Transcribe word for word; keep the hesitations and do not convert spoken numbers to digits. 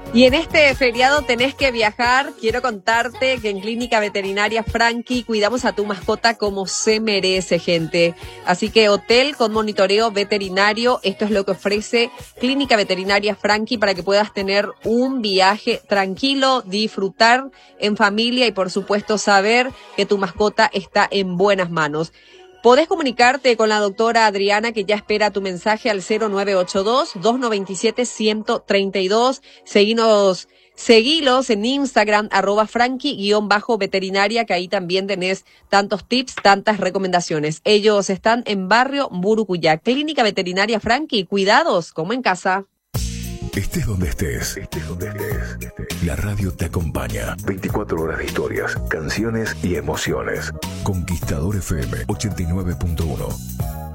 Y en este feriado tenés que viajar. Quiero contarte que en Clínica Veterinaria Franchi cuidamos a tu mascota como se merece, gente. Así que hotel con monitoreo veterinario, esto es lo que ofrece Clínica Veterinaria Franchi para que puedas tener un viaje tranquilo, disfrutar en familia y por supuesto saber que tu mascota está en buenas manos. Podés comunicarte con la doctora Adriana, que ya espera tu mensaje al cero nueve ocho dos, dos nueve siete, uno cero tres dos. Seguinos, seguilos en Instagram, arroba franchi-veterinaria, que ahí también tenés tantos tips, tantas recomendaciones. Ellos están en Barrio Burucuyá. Clínica Veterinaria Franchi, cuidados como en casa. Estés donde estés, estés donde estés, la radio te acompaña. veinticuatro horas de historias, canciones y emociones. Conquistador F M ochenta y nueve punto uno.